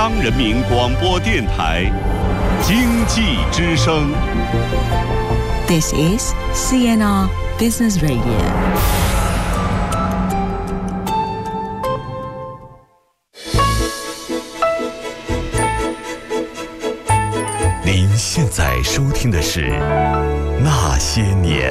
央人民广播电台经济之声。 This is CNR Business Radio。 您现在收听的是《那些年》。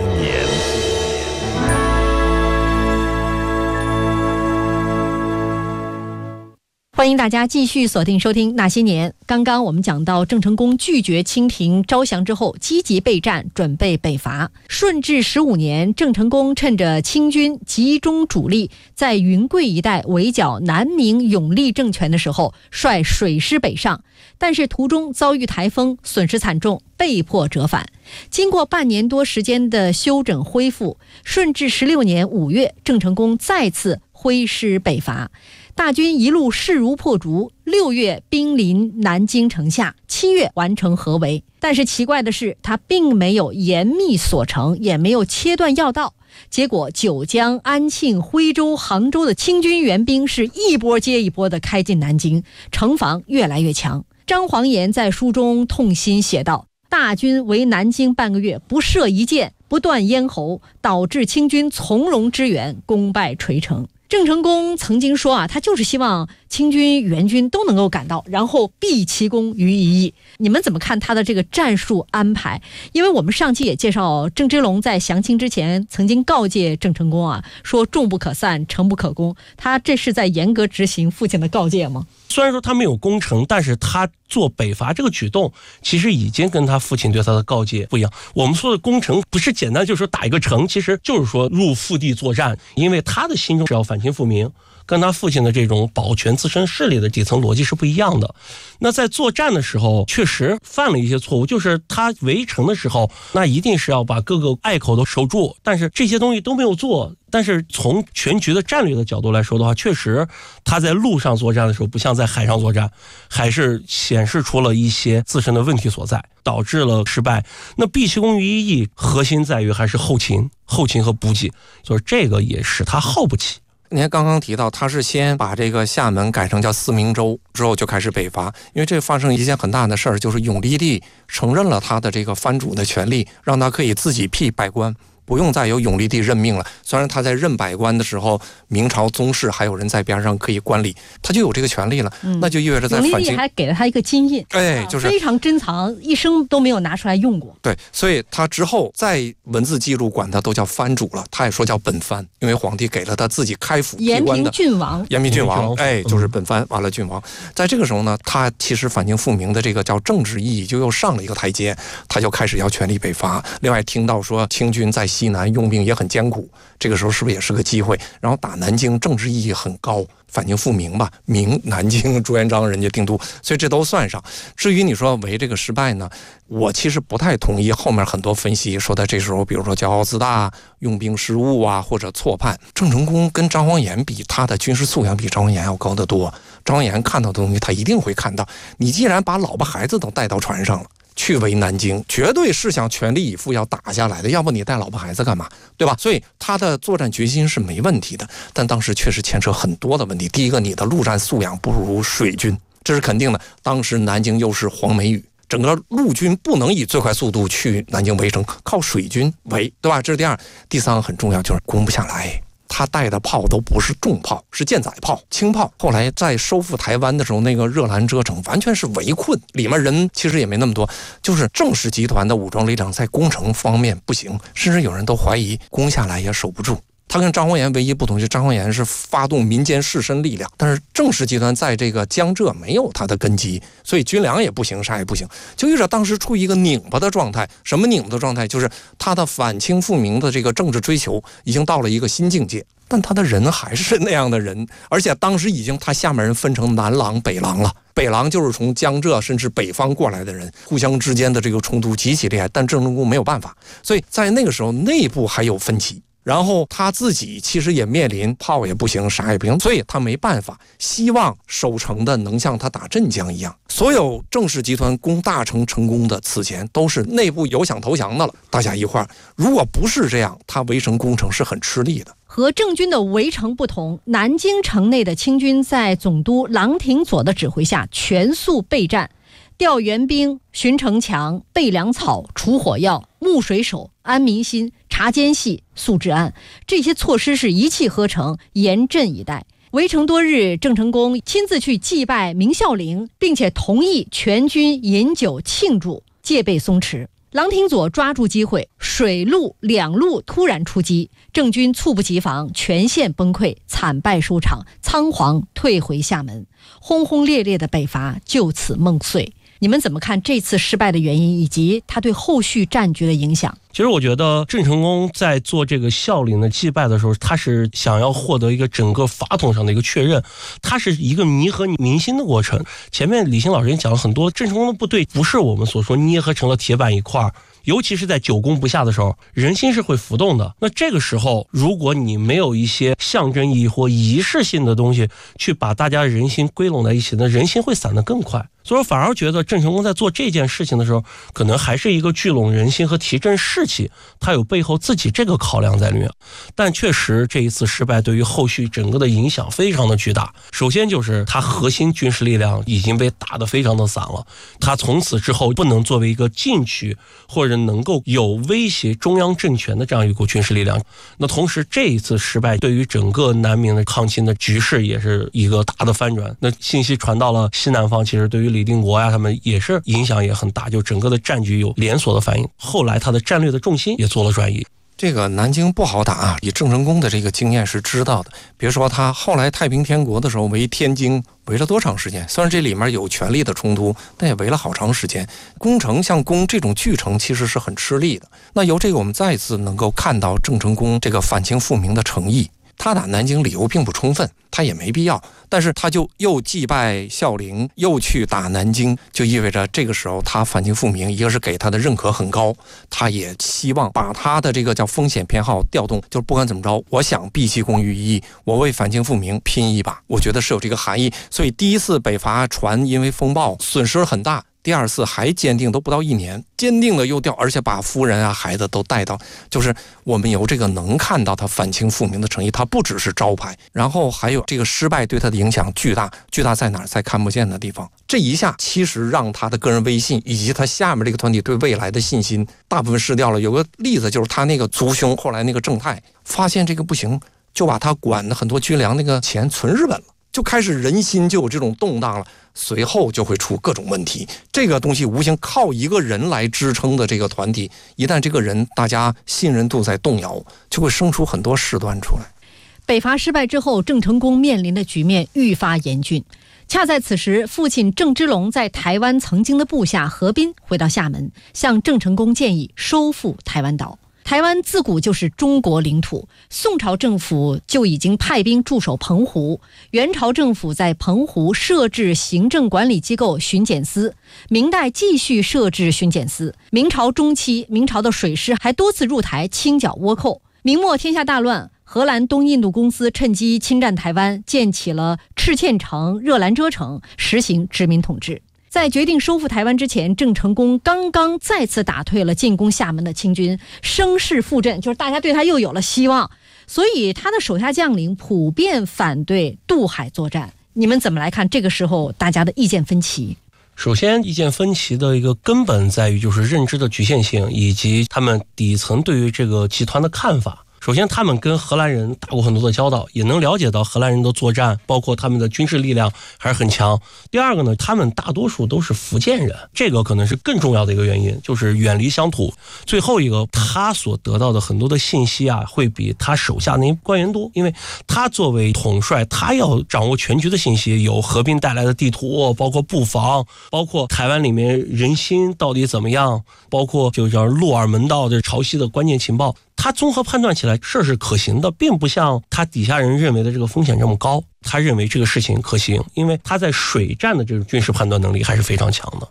欢迎大家继续锁定收听《那些年》。刚刚我们讲到郑成功拒绝清廷招降之后，积极备战，准备北伐。顺治15年，郑成功趁着清军集中主力在云贵一带围剿南明永历政权的时候，率水师北上，但是途中遭遇台风，损失惨重，被迫折返。经过半年多时间的休整恢复，顺治16年5月，郑成功再次挥师北伐。大军一路势如破竹，6月兵临南京城下，7月完成合围。但是奇怪的是，他并没有严密锁城，也没有切断要道。结果九江、安庆、徽州、杭州的清军援兵是一波接一波的开进南京，城防越来越强。张煌言在书中痛心写道：大军围南京半个月，不射一箭，不断咽喉，导致清军从容支援，功败垂成。郑成功曾经说他就是希望清军援军都能够赶到，然后毕其功于一役。你们怎么看他的这个战术安排？因为我们上期也介绍，郑芝龙在降清之前曾经告诫郑成功说众不可散，城不可攻。他这是在严格执行父亲的告诫吗？ 虽然说他没有攻城，但是他做北伐这个举动其实已经跟他父亲对他的告诫不一样。我们说的攻城不是简单就是说打一个城，其实就是说入腹地作战，因为他的心中是要反清复明，跟他父亲的这种保全自身势力的底层逻辑是不一样的。那在作战的时候确实犯了一些错误，就是他围城的时候那一定是要把各个隘口都守住，但是这些东西都没有做。但是从全局的战略的角度来说的话，确实他在路上作战的时候不像在海上作战，还是显示出了一些自身的问题所在，导致了失败。那毕其功于一役，核心在于还是后勤和补给，所以这个也使他耗不起。 您刚刚提到他是先把这个厦门改成叫四明州，之后就开始北伐。因为这发生一件很大的事儿，就是永历帝承认了他的这个藩主的权利，让他可以自己辟百官，不用再由永历帝任命了。虽然他在任百官的时候，明朝宗室还有人在边上可以管理，他就有这个权利了。那就意味着在反清， 永历帝还给了他一个金印， 就是非常珍藏，一生都没有拿出来用过。 对，所以他之后在文字记录管他都叫藩主了，他也说叫本藩，因为皇帝给了他自己开府延平郡王， 就是本藩，完了郡王。在这个时候呢，他其实反清复明的这个叫政治意义就又上了一个台阶，他就开始要全力北伐。另外听到说清军在西南用兵也很艰苦，这个时候是不是也是个机会？然后打南京政治意义很高，反清复明吧，明南京朱元璋人家定都，所以这都算上。至于你说围这个失败呢，我其实不太同意后面很多分析说的这时候比如说骄傲自大，用兵失误或者错判。郑成功跟张煌言比，他的军事素养比张煌言要高得多。张煌言看到的东西他一定会看到，你既然把老婆孩子都带到船上了，去围南京，绝对是想全力以赴要打下来的，要不你带老婆孩子干嘛，对吧？所以他的作战决心是没问题的，但当时确实牵扯很多的问题。第一个，你的陆战素养不如水军，这是肯定的。当时南京又是黄梅雨，整个陆军不能以最快速度去南京围城，靠水军围，对吧？这是第二。第三个很重要，就是攻不下来。他带的炮都不是重炮，是舰载炮、轻炮。后来在收复台湾的时候，那个热兰遮城完全是围困，里面人其实也没那么多，就是郑氏集团的武装力量在攻城方面不行，甚至有人都怀疑攻下来也守不住。他跟张煌言唯一不同，就是张煌言是发动民间士绅力量，但是郑氏集团在这个江浙没有他的根基，所以军粮也不行，啥也不行，就意味着当时处于一个拧巴的状态。什么拧巴的状态？就是他的反清复明的这个政治追求已经到了一个新境界，但他的人还是那样的人，而且当时已经他下面人分成南狼、北狼了。北狼就是从江浙甚至北方过来的人，互相之间的这个冲突极其厉害，但郑成功没有办法，所以在那个时候内部还有分歧。 然后他自己其实也面临炮也不行，啥也不行，所以他没办法，希望守城的能像他打镇江一样。所有郑氏集团攻大城成功的此前都是内部有想投降的了，大家一块儿，如果不是这样，他围城攻城是很吃力的。 和郑军的围城不同，南京城内的清军在总督郎廷佐的指挥下全速备战，调援兵、巡城墙、备粮草、除火药、牧水手、安民心、查奸细、肃治安，这些措施是一气呵成，严阵以待。围城多日，郑成功亲自去祭拜明孝陵，并且同意全军饮酒庆祝，戒备松弛。郎廷佐抓住机会，水陆两路突然出击，郑军猝不及防，全线崩溃，惨败收场，仓皇退回厦门，轰轰烈烈的北伐就此梦碎。你们怎么看这次失败的原因，以及它对后续战局的影响？ 其实我觉得郑成功在做这个孝陵的祭拜的时候，他是想要获得一个整个法统上的一个确认，它是一个弥合民心的过程。前面李欣老师也讲了很多，郑成功的部队不是我们所说捏合成了铁板一块，尤其是在久攻不下的时候，人心是会浮动的。那这个时候，如果你没有一些象征意义或仪式性的东西去把大家人心归拢在一起，那人心会散得更快。所以我反而觉得郑成功在做这件事情的时候，可能还是一个聚拢人心和提振士气，他有背后自己这个考量在里面。但确实这一次失败对于后续整个的影响非常的巨大。首先就是他核心军事力量已经被打得非常的散了，他从此之后不能作为一个进取或者能够有威胁中央政权的这样一股军事力量。那同时这一次失败对于整个南明的抗清的局势也是一个大的翻转。那信息传到了西南方，其实对于李定国呀他们也是影响也很大，就整个的战局有连锁的反应。后来他的战略的重心也做了转移。 这个南京不好打啊，以郑成功的这个经验是知道的。别说他后来太平天国的时候围天津，围了多长时间？虽然这里面有权力的冲突，但也围了好长时间。攻城像攻这种巨城其实是很吃力的。那由这个我们再次能够看到郑成功这个反清复明的诚意。他打南京理由并不充分，他也没必要，但是他就又祭拜孝陵，又去打南京，就意味着这个时候他反清复明，一个是给他的认可很高，他也希望把他的这个叫风险偏好调动，就是不管怎么着，我想毕其功于一役，我为反清复明拼一把，我觉得是有这个含义。所以第一次北伐船因为风暴损失很大，第二次还坚定都不到1年，坚定的又调，而且把夫人啊孩子都带到，就是我们由这个能看到他反清复明的诚意，他不只是招牌，然后还有这个失败对他的影响巨大，巨大在哪儿？在看不见的地方。这一下其实让他的个人威信以及他下面这个团体对未来的信心大部分失掉了。有个例子就是他那个族兄，后来那个郑泰发现这个不行，就把他管的很多军粮那个钱存日本了，就开始人心就有这种动荡了，随后就会出各种问题。这个东西无形靠一个人来支撑的这个团体，一旦这个人大家信任度在动摇，就会生出很多事端出来。 北伐失败之后，郑成功面临的局面愈发严峻。恰在此时，父亲郑芝龙在台湾曾经的部下何斌回到厦门，向郑成功建议收复台湾岛。台湾自古就是中国领土，宋朝政府就已经派兵驻守澎湖，元朝政府在澎湖设置行政管理机构巡检司，明代继续设置巡检司。明朝中期，明朝的水师还多次入台清剿倭寇。明末天下大乱，荷兰东印度公司趁机侵占台湾，建起了赤堑城、热兰遮城，实行殖民统治。在决定收复台湾之前，郑成功刚刚再次打退了进攻厦门的清军，声势复振，就是大家对他又有了希望，所以他的手下将领普遍反对渡海作战。你们怎么来看这个时候大家的意见分歧？ 首先，意见分歧的一个根本在于就是认知的局限性，以及他们底层对于这个集团的看法。首先他们跟荷兰人打过很多的交道，也能了解到荷兰人的作战包括他们的军事力量还是很强。第二个呢，他们大多数都是福建人，这个可能是更重要的一个原因，就是远离乡土。最后一个，他所得到的很多的信息啊，会比他手下那些官员多，因为他作为统帅，他要掌握全局的信息，有合并带来的地图，包括布防，包括台湾里面人心到底怎么样，包括就叫鹿耳门道的潮汐的关键情报，他综合判断起来这是可行的，并不像他底下人认为的这个风险这么高。他认为这个事情可行，因为他在水战的这种军事判断能力还是非常强的。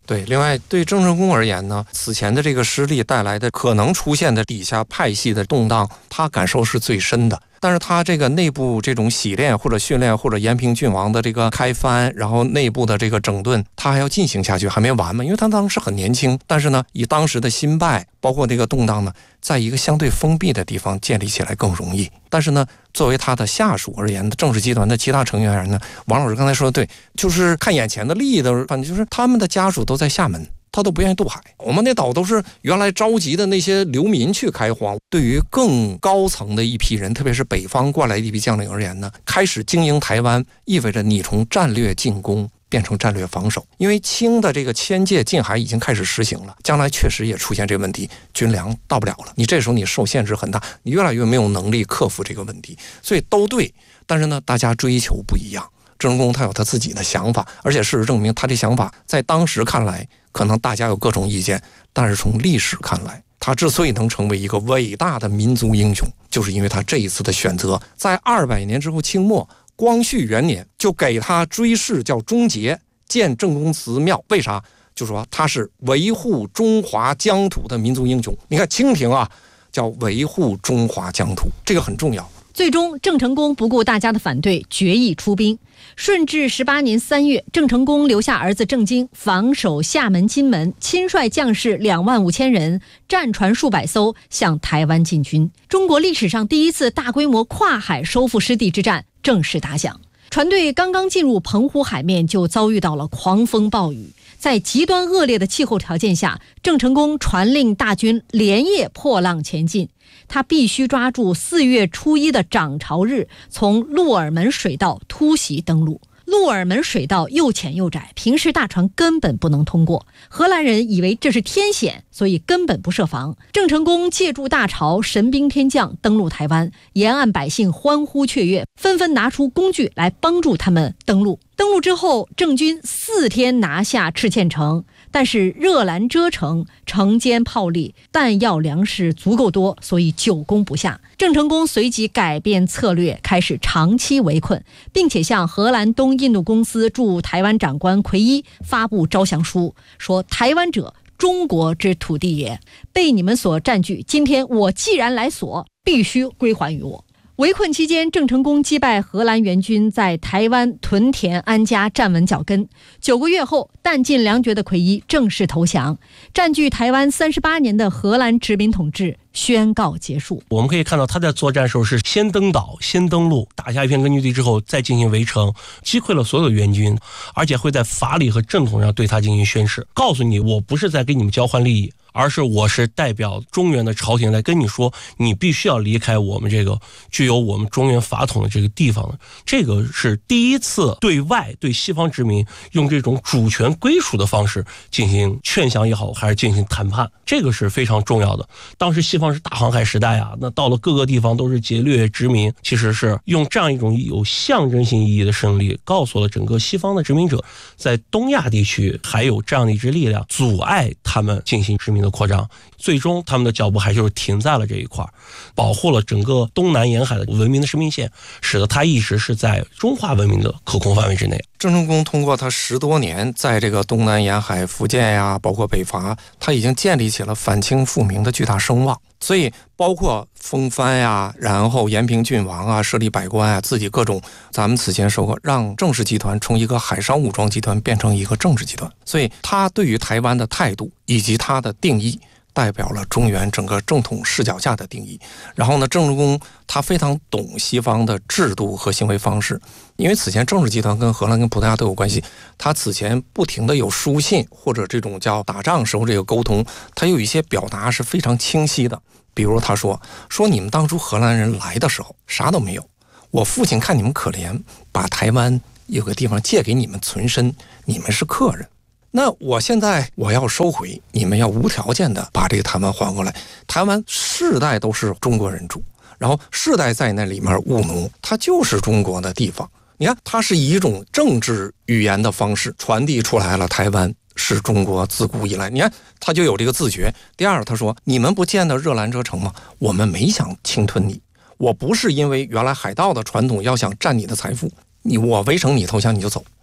对，另外对郑成功而言呢，此前的这个失利带来的可能出现的底下派系的动荡，他感受是最深的。但是他这个内部这种洗练或者训练或者延平郡王的这个开藩，然后内部的这个整顿，他还要进行下去，还没完嘛。因为他当时很年轻，但是呢，以当时的新败，包括这个动荡呢，在一个相对封闭的地方建立起来更容易。但是呢，作为他的下属而言，郑氏集团的其他成员人呢，王老师刚才说的对，就是看眼前的利益的，反正就是他们的家属都在厦门。他都不愿意渡海，我们那岛都是原来召集的那些流民去开荒。对于更高层的一批人，特别是北方过来的一批将领而言呢，开始经营台湾，意味着你从战略进攻变成战略防守，因为清的这个迁界禁海已经开始实行了，将来确实也出现这个问题，军粮到不了了，你这时候你受限制很大，你越来越没有能力克服这个问题，所以都对，但是呢，大家追求不一样。郑成功他有他自己的想法，而且事实证明，他这想法在当时看来，可能大家有各种意见，但是从历史看来，他之所以能成为一个伟大的民族英雄，就是因为他这一次的选择，在200年之后清末光绪元年就给他追谥叫忠节，建郑公祠庙。为啥？就说他是维护中华疆土的民族英雄。你看清廷啊，叫维护中华疆土，这个很重要。 最终，郑成功不顾大家的反对，决意出兵。顺治18年3月，郑成功留下儿子郑经防守厦门、金门，亲率将士25000人，战船数百艘向台湾进军。中国历史上第一次大规模跨海收复失地之战正式打响。船队刚刚进入澎湖海面，就遭遇到了狂风暴雨。在极端恶劣的气候条件下，郑成功传令大军连夜破浪前进。他必须抓住4月初1的涨潮日，从鹿耳门水道突袭登陆。鹿耳门水道又浅又窄，平时大船根本不能通过。荷兰人以为这是天险，所以根本不设防。郑成功借助大潮，神兵天降，登陆台湾，沿岸百姓欢呼雀跃，纷纷拿出工具来帮助他们登陆。登陆之后，郑军4天拿下赤堑城，但是热兰遮城城坚炮利，弹药粮食足够多，所以久攻不下。郑成功随即改变策略，开始长期围困，并且向荷兰东印度公司驻台湾长官奎一发布招降书，说台湾者中国之土地也，被你们所占据，今天我既然来索，必须归还于我。围困期间，郑成功击败荷兰援军，在台湾屯田安家，站稳脚跟。9个月后，弹尽粮绝的奎一正式投降，占据台湾38年的荷兰殖民统治宣告结束。 我们可以看到，他在作战时候是先登岛，先登陆，打下一片根据地之后，再进行围城，击溃了所有的援军，而且会在法理和正统上对他进行宣示，告诉你，我不是在跟你们交换利益，而是我是代表中原的朝廷来跟你说，你必须要离开我们这个具有我们中原法统的这个地方的。这个是第一次对外对西方殖民用这种主权归属的方式进行劝降也好，还是进行谈判，这个是非常重要的。当时西方是大航海时代啊，那到了各个地方都是劫掠殖民，其实是用这样一种有象征性意义的胜利，告诉了整个西方的殖民者，在东亚地区还有这样的一支力量阻碍他们进行殖民的扩张，最终他们的脚步还就是停在了这一块，保护了整个东南沿海的文明的生命线，使得它一直是在中华文明的可控范围之内。 郑成功通过他10多年在这个东南沿海、福建呀，包括北伐，他已经建立起了反清复明的巨大声望。所以包括封藩呀，然后延平郡王啊，设立百官啊，自己各种，咱们此前说过，让郑氏集团从一个海上武装集团变成一个政治集团。所以他对于台湾的态度以及他的定义，代表了中原整个正统视角下的定义。然后呢，郑成功他非常懂西方的制度和行为方式，因为此前郑氏集团跟荷兰跟葡萄牙都有关系，他此前不停的有书信或者这种叫打仗时候这个沟通，他有一些表达是非常清晰的。比如他说你们当初荷兰人来的时候啥都没有，我父亲看你们可怜，把台湾有个地方借给你们存身，你们是客人，那我现在我要收回，你们要无条件的把这个台湾还过来。台湾世代都是中国人住，然后世代在那里面务农，它就是中国的地方。你看，它是以一种政治语言的方式传递出来了，台湾是中国自古以来，你看他就有这个自觉。第二，他说你们不见到热兰遮城吗？我们没想侵吞你，我不是因为原来海盗的传统要想占你的财富，我围城你投降你就走，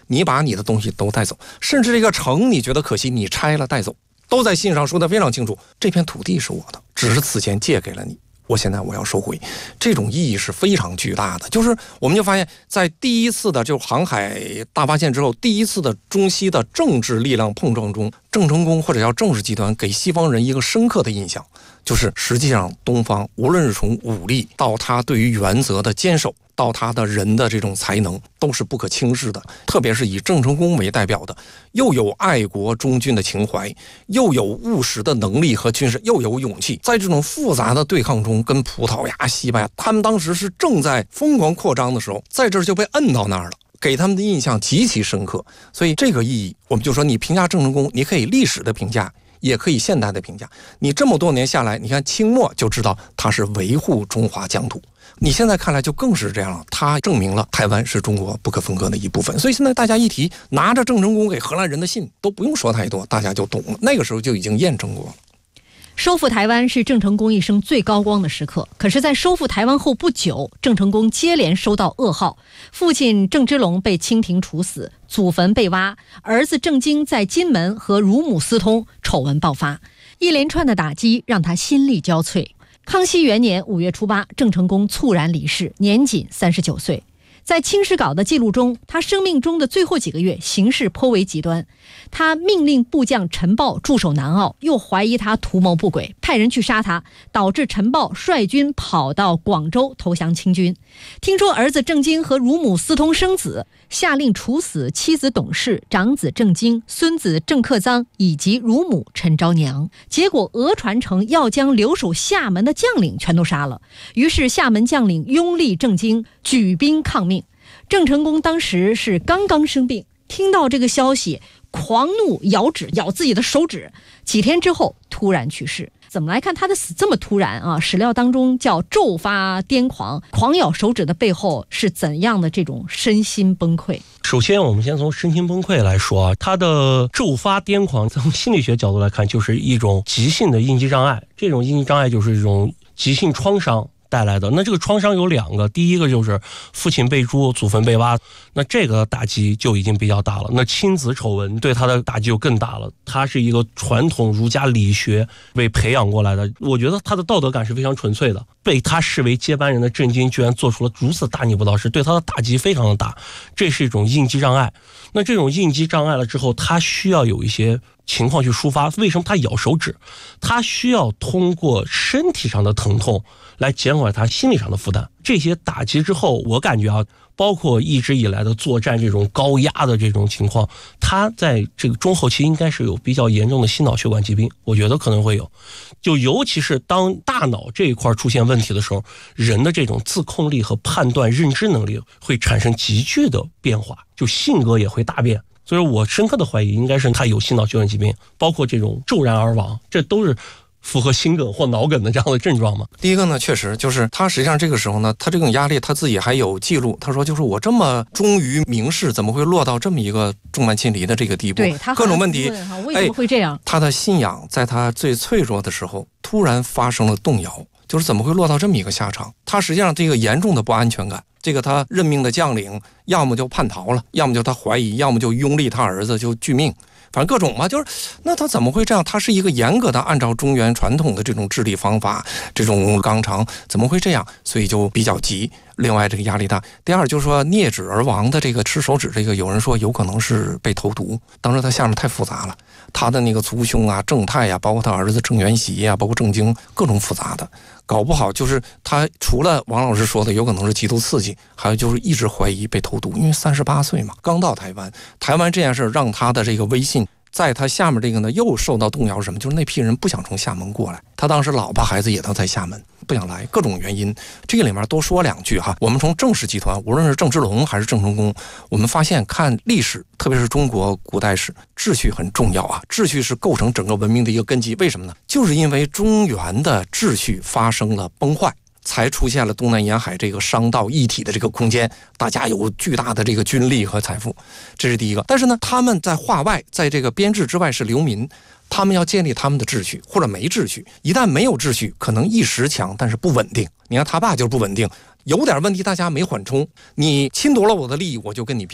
你把你的东西都带走，甚至这个城你觉得可惜，你拆了带走，都在信上说得非常清楚，这片土地是我的，只是此前借给了你，现在我要收回。这种意义是非常巨大的。就是我们就发现，在第一次的就航海大发现之后，第一次的中西的政治力量碰撞中，郑成功或者叫郑氏集团给西方人一个深刻的印象，就是实际上东方无论是从武力到他对于原则的坚守，到他的人的这种才能，都是不可轻视的。特别是以郑成功为代表的，又有爱国忠君的情怀，又有务实的能力和军事，又有勇气，在这种复杂的对抗中，跟葡萄牙、西班牙，他们当时是正在疯狂扩张的时候，在这儿就被摁到那儿了，给他们的印象极其深刻。所以这个意义，我们就说，你评价郑成功，你可以历史的评价，也可以现代的评价。你这么多年下来，你看清末就知道他是维护中华疆土，你现在看来就更是这样了，他证明了台湾是中国不可分割的一部分。所以现在大家一提拿着郑成功给荷兰人的信，都不用说太多，大家就懂了。那个时候就已经验证过了。 收复台湾是郑成功一生最高光的时刻，可是在收复台湾后不久，郑成功接连收到噩耗，父亲郑芝龙被清廷处死，祖坟被挖，儿子郑经在金门和乳母私通，丑闻爆发，一连串的打击让他心力交瘁。康熙元年5月初8，郑成功猝然离世，年仅39岁。在《清史稿》的记录中，他生命中的最后几个月形势颇为极端。他命令部将陈豹驻守南澳，又怀疑他图谋不轨，派人去杀他，导致陈豹率军跑到广州投降清军。听说儿子郑经和乳母私通生子，下令处死妻子董氏、长子郑经、孙子郑克臧以及乳母陈昭娘。结果讹传成要将留守厦门的将领全都杀了，于是厦门将领拥立郑经，举兵抗命。郑成功当时是刚刚生病，听到这个消息，狂怒咬自己的手指，几天之后突然去世。怎么来看他的死这么突然啊？史料当中叫骤发癫狂，狂咬手指的背后是怎样的这种身心崩溃？ 首先我们先从身心崩溃来说啊，他的骤发癫狂从心理学角度来看，就是一种急性的应激障碍。这种应激障碍就是一种急性创伤带来的。那这个创伤有两个，第一个就是父亲被诛，祖坟被挖，那这个打击就已经比较大了。那亲子丑闻对他的打击就更大了。他是一个传统儒家理学被培养过来的，我觉得他的道德感是非常纯粹的。被他视为接班人的郑经居然做出了如此大逆不道事，对他的打击非常的大，这是一种应激障碍。那这种应激障碍了之后，他需要有一些情况去抒发。为什么他咬手指？他需要通过身体上的疼痛来减缓他心理上的负担。这些打击之后，我感觉啊，包括一直以来的作战这种高压的这种情况，他在这个中后期应该是有比较严重的心脑血管疾病，我觉得可能会有。就尤其是当大脑这一块出现问题的时候，人的这种自控力和判断认知能力会产生急剧的变化，就性格也会大变。所以我深刻的怀疑应该是他有心脑血管疾病，包括这种骤然而亡，这都是符合心梗或脑梗的这样的症状吗？ 第一个呢，确实就是他实际上这个时候呢，他这种压力他自己还有记录，他说就是我这么忠于名士，怎么会落到这么一个重慢亲离的这个地步？ 对，他各种问题， 为什么会这样？ 他的信仰在他最脆弱的时候突然发生了动摇，就是怎么会落到这么一个下场？他实际上这个严重的不安全感，这个他任命的将领要么就叛逃了，要么就他怀疑，要么就拥立他儿子就拒命，反正各种嘛，就是那他怎么会这样？他是一个严格的按照中原传统的这种治理方法，这种纲常，怎么会这样？所以就比较急。另外这个压力大。第二就是说啮指而亡的这个吃手指，这个有人说有可能是被投毒，当时他下面太复杂了，他的那个族兄啊、郑泰啊，包括他儿子郑元喜啊，包括郑经，各种复杂的，搞不好就是他除了王老师说的有可能是极度刺激，还有就是一直怀疑被投毒，因为38岁嘛，刚到台湾这件事让他的这个威信在他下面这个呢又受到动摇。什么？就是那批人不想从厦门过来，他当时老婆孩子也都在厦门，不想来，各种原因。这个里面多说两句哈。我们从郑氏集团，无论是郑芝龙还是郑成功，我们发现看历史，特别是中国古代史，秩序很重要啊。秩序是构成整个文明的一个根基。为什么呢？就是因为中原的秩序发生了崩坏，才出现了东南沿海这个商道一体的这个空间，大家有巨大的这个军力和财富，这是第一个。但是呢，他们在化外，在这个编制之外是流民，他们要建立他们的秩序，或者没秩序。一旦没有秩序，可能一时强，但是不稳定。你看他爸就是不稳定，有点问题大家没缓冲，你侵夺了我的利益，我就跟你拼。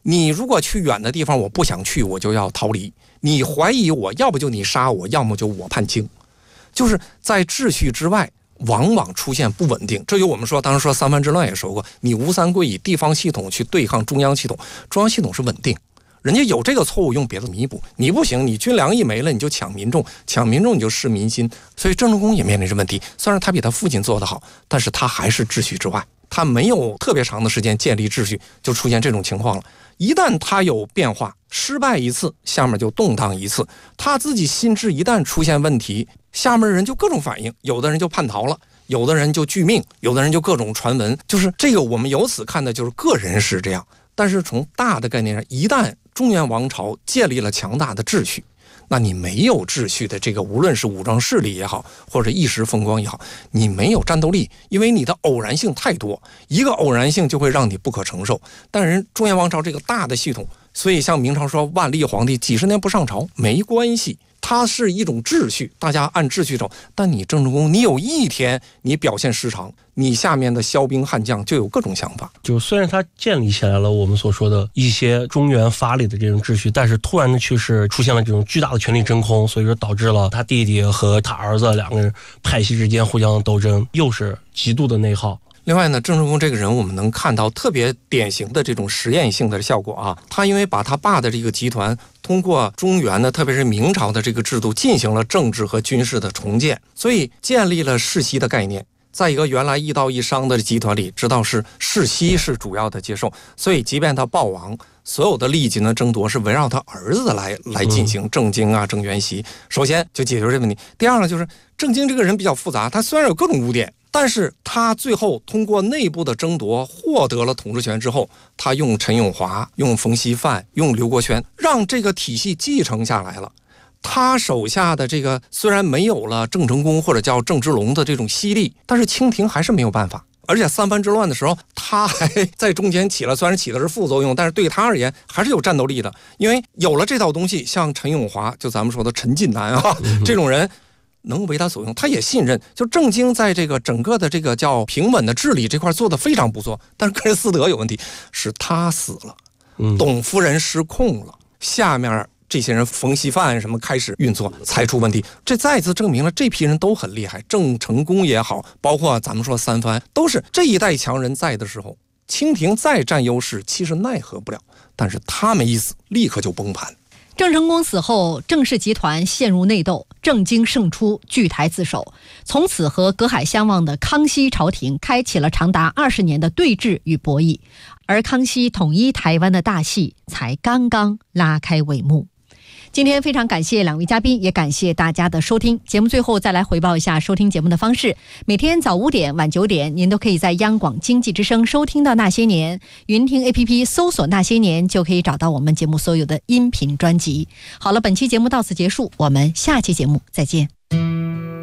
你如果去远的地方，我不想去，我就要逃离。你怀疑我，要不就你杀我，要么就我判轻。就是在秩序之外，往往出现不稳定。这就我们说，当时说三藩之乱也说过，你吴三桂以地方系统去对抗中央系统，中央系统是稳定。人家有这个错误，用别的弥补，你不行，你军粮一没了，你就抢民众，抢民众你就失民心。所以郑成功也面临着问题，虽然他比他父亲做得好，但是他还是秩序之外，他没有特别长的时间建立秩序，就出现这种情况了。一旦他有变化，失败一次，下面就动荡一次。他自己心智一旦出现问题，下面人就各种反应，有的人就叛逃了，有的人就拒命，有的人就各种传闻。就是这个我们由此看的就是个人是这样，但是从大的概念上，一旦中原王朝建立了强大的秩序，那你没有秩序的这个，无论是武装势力也好，或者一时风光也好，你没有战斗力，因为你的偶然性太多，一个偶然性就会让你不可承受。但是中原王朝这个大的系统，所以像明朝说万历皇帝几十年不上朝没关系，它是一种秩序，大家按秩序走。但你郑成功，你有一天你表现失常，你下面的骁兵悍将就有各种想法。 就虽然他建立起来了我们所说的一些中原法理的这种秩序，但是突然的去世出现了这种巨大的权力真空，所以说导致了他弟弟和他儿子两个人派系之间互相斗争，又是极度的内耗。 另外呢，郑成功这个人我们能看到特别典型的这种实验性的效果啊。他因为把他爸的这个集团通过中原的特别是明朝的这个制度进行了政治和军事的重建，所以建立了世袭的概念。在一个原来一道一商的集团里，知道是世袭是主要的接受，所以即便他暴亡，所有的利益的争夺是围绕他儿子来进行。郑经啊，郑元熙，首先就解决这个问题。第二呢，就是郑经这个人比较复杂，他虽然有各种污点，但是他最后通过内部的争夺获得了统治权之后，他用陈永华、用冯锡范、用刘国轩，让这个体系继承下来了。他手下的这个虽然没有了郑成功或者叫郑芝龙的这种犀利，但是清廷还是没有办法。而且三藩之乱的时候，他还在中间起了，虽然起的是副作用，但是对他而言还是有战斗力的。因为有了这套东西，像陈永华，就咱们说的陈近南啊，这种人能为他所用，他也信任。就郑经在这个整个的这个叫平稳的治理这块做得非常不错，但是个人私德有问题，是他死了，董夫人失控了，下面这些人冯锡范什么开始运作才出问题。这再一次证明了这批人都很厉害，郑成功也好，包括咱们说三藩，都是这一代强人在的时候，清廷再占优势其实奈何不了，但是他们一死立刻就崩盘。 郑成功死后，郑氏集团陷入内斗，郑经胜出，据台自首。从此和隔海相望的康熙朝廷开启了长达20年的对峙与博弈，而康熙统一台湾的大戏才刚刚拉开帷幕。今天非常感谢两位嘉宾，也感谢大家的收听。节目最后再来回报一下收听节目的方式：每天早5点、晚9点，您都可以在央广经济之声收听到那些年，云听 APP 搜索那些年，就可以找到我们节目所有的音频专辑。好了，本期节目到此结束，我们下期节目再见。